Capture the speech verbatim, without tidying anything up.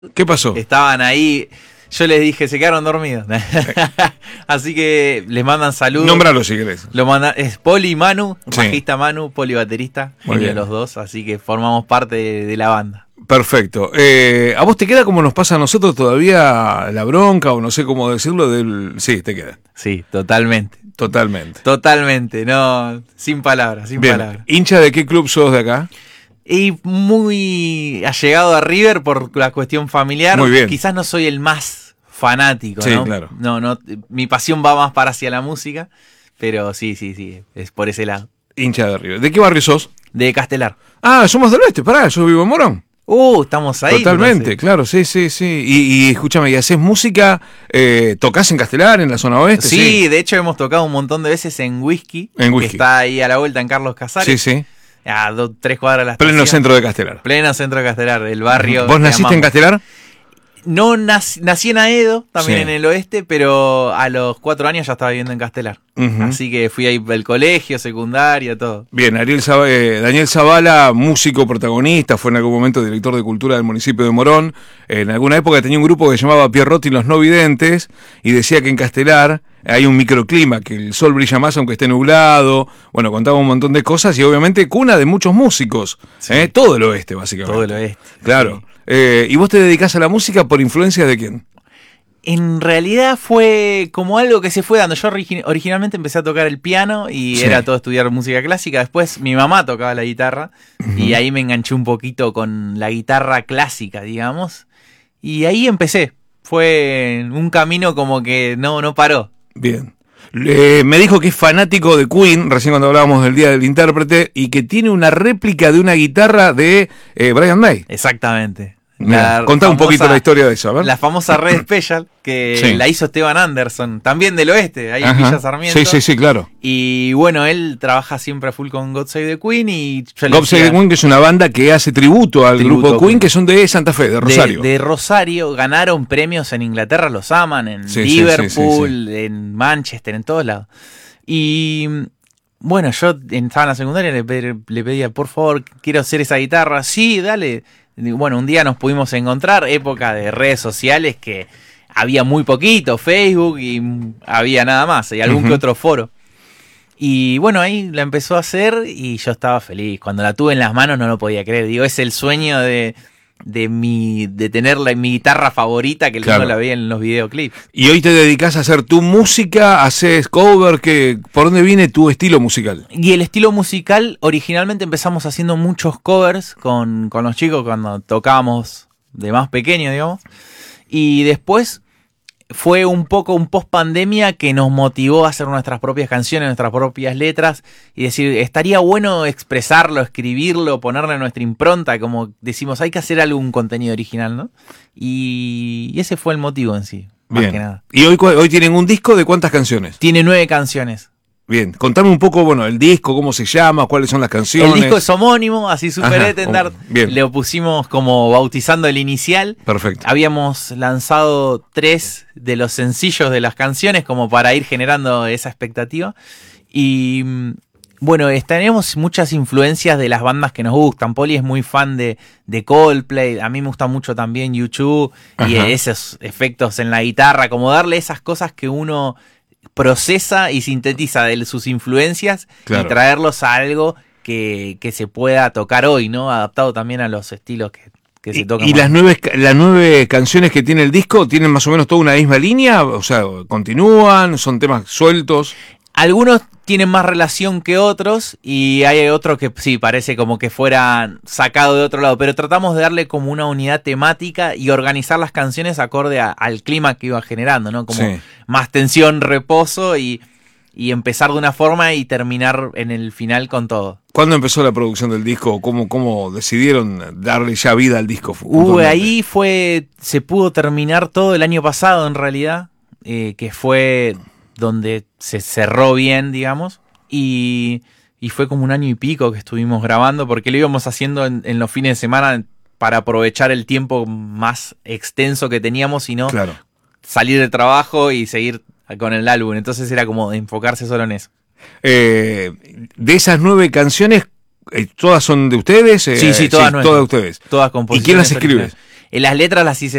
¿Qué pasó? Estaban ahí, yo les dije, se quedaron dormidos. Así que les mandan saludos. Nómbralo si querés. Lo manda, es Poli y Manu, Sí. bajista Manu, Poli baterista, Muy genio bien. los dos, así que formamos parte de, de la banda. Perfecto. Eh, ¿A vos te queda como nos pasa a nosotros todavía la bronca o no sé cómo decirlo? Del... Sí, te queda. Sí, totalmente. Totalmente. Totalmente, no, sin palabras, sin Bien. palabras. ¿Hincha de qué club sos de acá? Y muy allegado a River por la cuestión familiar. Muy bien. Quizás no soy el más fanático, Sí, ¿no? claro. No, no, mi pasión va más para hacia la música, pero sí, sí, sí, es por ese lado. Hincha de River. ¿De qué barrio sos? De Castelar. Ah, somos del oeste, pará, yo vivo en Morón. Uh, estamos ahí. Totalmente, entonces. claro, sí, sí, sí. Y, y escúchame, ¿y haces música? Eh, ¿Tocás en Castelar, en la zona oeste? Sí, de hecho hemos tocado un montón de veces en Whisky, En que Whisky. está ahí a la vuelta en Carlos Sí, Casares. sí. A dos, tres cuadras de la Pleno estación. centro de Castelar. Pleno centro de Castelar, el barrio. ¿Vos que naciste en amamos. Castelar? No nací, nací en Aedo, también Sí. en el oeste, pero a los cuatro años ya estaba viviendo en Castelar. Ujú. Así que fui ahí al colegio, secundaria, todo. Bien, Ariel Zab- eh, Daniel Zavala, músico protagonista, fue en algún momento director de cultura del municipio de Morón. En alguna época tenía un grupo que se llamaba Pierrotti y los no videntes y decía que en Castelar hay un microclima, que el sol brilla más aunque esté nublado. Bueno, contaba un montón de cosas y obviamente cuna de muchos músicos. Sí. ¿eh? Todo el oeste, básicamente. Todo el oeste. Claro. Sí. Eh, ¿Y vos te dedicás a la música por influencia de quién? En realidad fue como algo que se fue dando. Yo origi- originalmente empecé a tocar el piano y Sí. era todo estudiar música clásica. Después mi mamá tocaba la guitarra y ahí me enganché un poquito con la guitarra clásica, digamos. Y ahí empecé. Fue un camino como que no, no paró. Bien. Le- me dijo que es fanático de Queen, recién cuando hablábamos del Día del Intérprete, y que tiene una réplica de una guitarra de eh, Brian May. Exactamente. Mirá, contá un poquito la historia de eso, a ver. La famosa Red Special que Sí. la hizo Esteban Anderson, también del oeste, ahí en Ajá. Villa Sarmiento. Sí, sí, sí, claro. Y bueno, él trabaja siempre a full con God Save the Queen y yo le God Save decía, the Queen, que es una banda que hace tributo al Tributo grupo a Queen, Queen. que son de Santa Fe, de Rosario. De, de Rosario, ganaron premios en Inglaterra, los aman, en Sí, sí, Liverpool, sí, en Manchester, en todos lados. Y bueno, yo en- estaba en la secundaria, le, pe- le pedía, por favor, quiero hacer esa guitarra. Sí, dale. Y bueno, un día nos pudimos encontrar, época de redes sociales que había muy poquito, Facebook y mm, había nada más, y algún Ujú. que otro foro. Y bueno, ahí la empezó a hacer y yo estaba feliz. Cuando la tuve en las manos no lo podía creer. Digo, es el sueño de, de mi de tenerla en mi guitarra favorita que Claro. no la veía en los videoclips. Y hoy te dedicás a hacer tu música, haces cover, que, ¿por dónde viene tu estilo musical? Y el estilo musical, originalmente empezamos haciendo muchos covers con, con los chicos cuando tocábamos de más pequeño, digamos. Y después fue un poco un post pandemia que nos motivó a hacer nuestras propias canciones, nuestras propias letras y decir, estaría bueno expresarlo, escribirlo, ponerle nuestra impronta, como decimos, hay que hacer algún contenido original, ¿no? Y ese fue el motivo en sí, más Bien. que nada. Y hoy, cu- hoy tienen un disco de cuántas canciones. Tiene nueve canciones. Bien, contame un poco, bueno, el disco, cómo se llama, cuáles son las canciones. El disco es homónimo, así super Ajá, Etendard. oh, bien. Le pusimos como bautizando el inicial. Perfecto. Habíamos lanzado tres de los sencillos de las canciones como para ir generando esa expectativa. Y mm, bueno, es- tenemos muchas influencias de las bandas que nos gustan. Poli es muy fan de, de Coldplay. A mí me gusta mucho también U dos y Ajá. esos efectos en la guitarra, como darle esas cosas que uno procesa y sintetiza de sus influencias Claro. y traerlos a algo que, que se pueda tocar hoy, ¿no? Adaptado también a los estilos que, que se Y, tocan. y más. las nueve, ca- las nueve canciones que tiene el disco tienen más o menos toda una misma línea, o sea, continúan, son temas sueltos. Algunos tienen más relación que otros y hay otros que sí, parece como que fueran sacados de otro lado, pero tratamos de darle como una unidad temática y organizar las canciones acorde a- al clima que iba generando, ¿no? Como Sí. más tensión, reposo y, y empezar de una forma y terminar en el final con todo. ¿Cuándo empezó la producción del disco? ¿Cómo, cómo decidieron darle ya vida al disco? Uh, puntualmente? ahí fue, se pudo terminar todo el año pasado en realidad, eh, que fue donde se cerró bien, digamos, y, y fue como un año y pico que estuvimos grabando, porque lo íbamos haciendo en, en los fines de semana para aprovechar el tiempo más extenso que teníamos y no Claro. salir de trabajo y seguir con el álbum, entonces era como enfocarse solo en eso. Eh, de esas nueve canciones, eh, ¿todas son de ustedes? Eh, Sí, sí, todas nuestras. todas de ustedes. Todas ¿Y composiciones quién las escribe? originales. En las letras las hice